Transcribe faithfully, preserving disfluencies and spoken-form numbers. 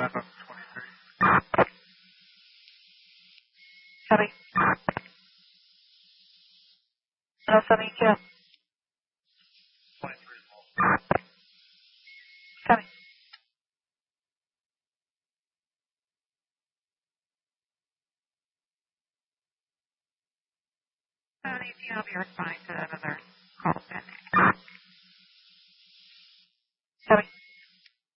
Seventy. No, seventy-two. Seventy. Seventy-two. I'll be responding to that other call. Seventy.